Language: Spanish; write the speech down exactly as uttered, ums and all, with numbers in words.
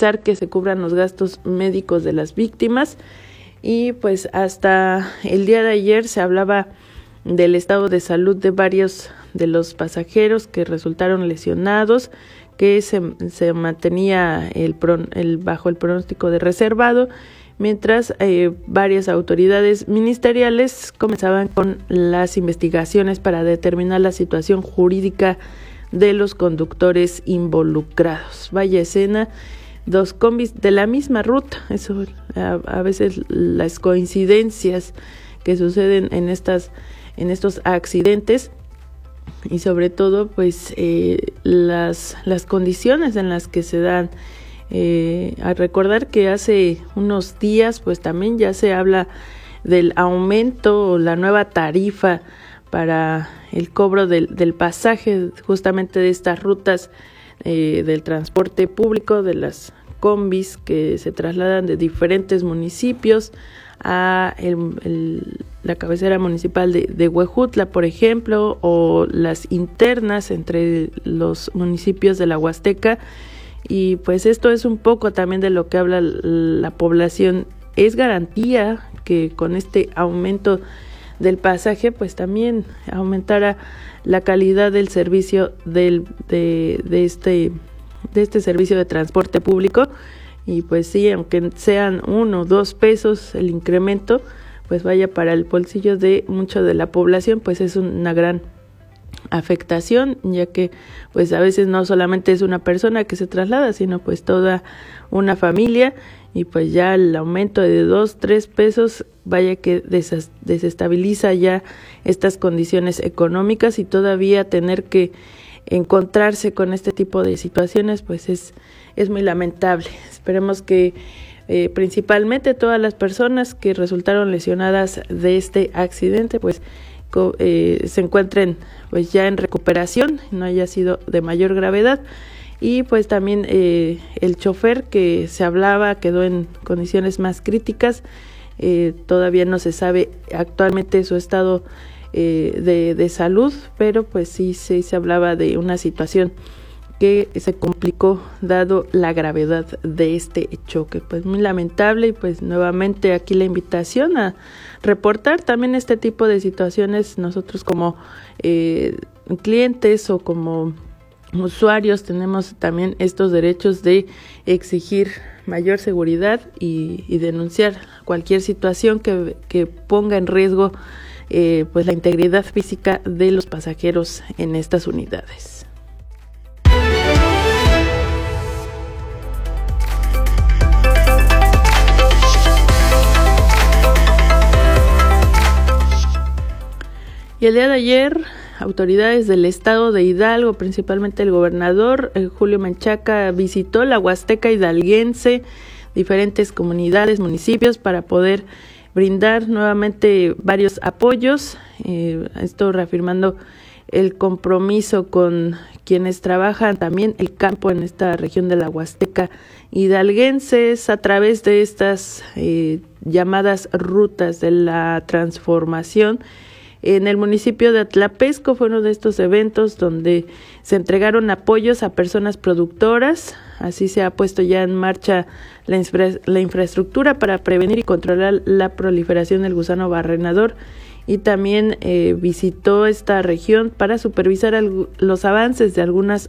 garantizar que se cubran los gastos médicos de las víctimas. Y pues hasta el día de ayer se hablaba del estado de salud de varios de los pasajeros que resultaron lesionados, que se, se mantenía el, el bajo el pronóstico de reservado, mientras eh, varias autoridades ministeriales comenzaban con las investigaciones para determinar la situación jurídica de los conductores involucrados. Vaya escena, dos combis de la misma ruta. Eso a, a veces las coincidencias que suceden en estas en estos accidentes, y sobre todo pues eh, las las condiciones en las que se dan. Eh, a recordar que hace unos días pues también ya se habla del aumento o la nueva tarifa para el cobro del, del pasaje justamente de estas rutas eh, del transporte público, de las combis que se trasladan de diferentes municipios a el, el, la cabecera municipal de, de Huejutla, por ejemplo, o las internas entre los municipios de la Huasteca. Y pues esto es un poco también de lo que habla la población. Es garantía que con este aumento del pasaje pues también aumentara la calidad del servicio del, de, de este de este servicio de transporte público. Y pues sí, aunque sean uno o dos pesos el incremento, pues vaya para el bolsillo de mucha de la población, pues es una gran afectación, ya que pues a veces no solamente es una persona que se traslada, sino pues toda una familia, y pues ya el aumento de dos, tres pesos, vaya que des- desestabiliza ya estas condiciones económicas, y todavía tener que encontrarse con este tipo de situaciones pues es, es muy lamentable. Esperemos que eh, principalmente todas las personas que resultaron lesionadas de este accidente pues co- eh, se encuentren pues ya en recuperación, no haya sido de mayor gravedad. Y pues también eh, el chofer que se hablaba quedó en condiciones más críticas. Eh, todavía no se sabe actualmente su estado eh, de, de salud, pero pues sí, sí se hablaba de una situación que se complicó dado la gravedad de este choque. Pues muy lamentable, y pues nuevamente aquí la invitación a reportar también este tipo de situaciones. Nosotros como eh, clientes o como usuarios tenemos también estos derechos de exigir mayor seguridad y, y denunciar cualquier situación que, que ponga en riesgo eh, pues la integridad física de los pasajeros en estas unidades. Y el día de ayer, autoridades del estado de Hidalgo, principalmente el gobernador eh, Julio Menchaca, visitó la Huasteca hidalguense, diferentes comunidades, municipios, para poder brindar nuevamente varios apoyos, eh, esto reafirmando el compromiso con quienes trabajan también el campo en esta región de la Huasteca hidalguenses a través de estas eh, llamadas rutas de la transformación. En el municipio de Atlapesco fue uno de estos eventos donde se entregaron apoyos a personas productoras. Así se ha puesto ya en marcha la, infra- la infraestructura para prevenir y controlar la proliferación del gusano barrenador, y también eh, visitó esta región para supervisar alg- los avances de algunas